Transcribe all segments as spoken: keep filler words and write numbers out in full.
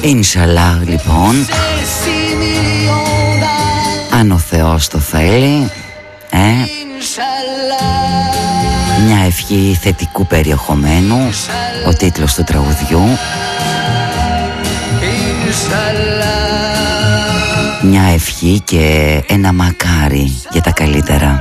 Ινσαλά λοιπόν, αν ο Θεός το θέλει, ε, μια ευχή θετικού περιεχομένου, ο τίτλος του τραγουδιού. Μια ευχή και ένα μακάρι για τα καλύτερα.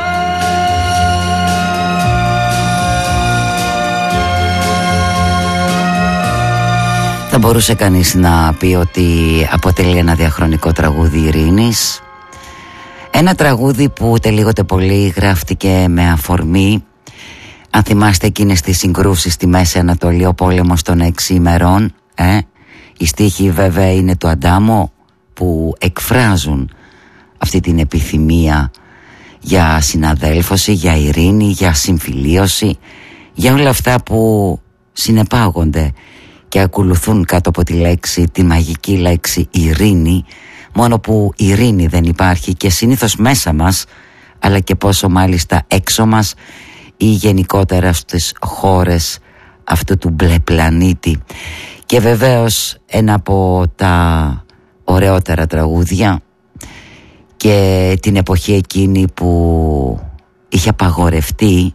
Θα μπορούσε κανείς να πει ότι αποτελεί ένα διαχρονικό τραγούδι ειρήνης. Ένα τραγούδι που ούτε λίγοτε πολύ γράφτηκε με αφορμή, αν θυμάστε, εκείνες τις συγκρούσεις στη Μέση Ανατολή, ο πόλεμος των έξι ημερών. ε? Οι στίχοι βέβαια είναι του Αντάμο, που εκφράζουν αυτή την επιθυμία για συναδέλφωση, για ειρήνη, για συμφιλίωση, για όλα αυτά που συνεπάγονται και ακολουθούν κάτω από τη λέξη, τη μαγική λέξη ειρήνη, μόνο που ειρήνη δεν υπάρχει και συνήθως μέσα μας, αλλά και πόσο μάλιστα έξω μας ή γενικότερα στις χώρες αυτού του μπλε πλανήτη. Και βεβαίως ένα από τα ωραιότερα τραγούδια και την εποχή εκείνη που είχε απαγορευτεί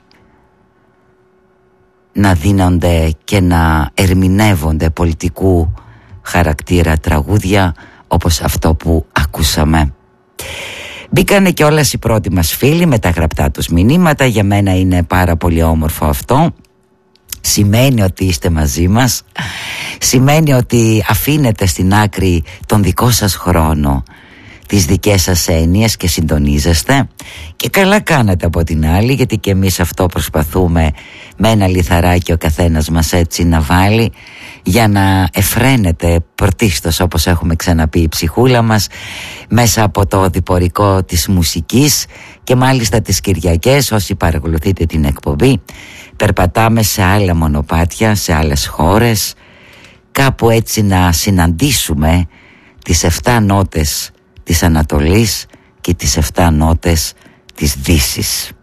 να δίνονται και να ερμηνεύονται πολιτικού χαρακτήρα τραγούδια όπως αυτό που ακούσαμε. Μπήκανε και όλες οι πρώτοι μας φίλοι με τα γραπτά τους μηνύματα. Για μένα είναι πάρα πολύ όμορφο αυτό. Σημαίνει ότι είστε μαζί μας. Σημαίνει ότι αφήνετε στην άκρη τον δικό σας χρόνο, τις δικές σας έννοιες και συντονίζεστε. Και καλά κάνετε από την άλλη, γιατί και εμείς αυτό προσπαθούμε με ένα λιθαράκι ο καθένας μας έτσι να βάλει, για να εφραίνεται πρωτίστως, όπως έχουμε ξαναπεί, η ψυχούλα μας μέσα από το διπορικό της μουσικής. Και μάλιστα τις Κυριακές, όσοι παρακολουθείτε την εκπομπή, περπατάμε σε άλλα μονοπάτια, σε άλλες χώρες, κάπου έτσι να συναντήσουμε τις εφτά νότες της Ανατολής και τις εφτά νότες της Δύσης.